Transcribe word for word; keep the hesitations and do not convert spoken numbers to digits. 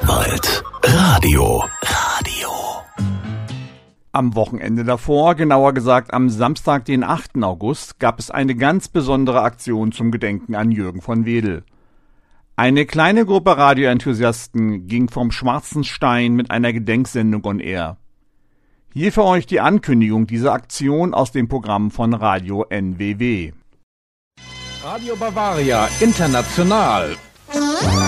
Stadtwald Radio. Radio. Am Wochenende davor, genauer gesagt am Samstag, den achten August, gab es eine ganz besondere Aktion zum Gedenken an Jürgen von Wedel. Eine kleine Gruppe Radioenthusiasten ging vom Schwarzen Stein mit einer Gedenksendung on air. Hier für euch die Ankündigung dieser Aktion aus dem Programm von Radio N W W. Radio Bavaria International.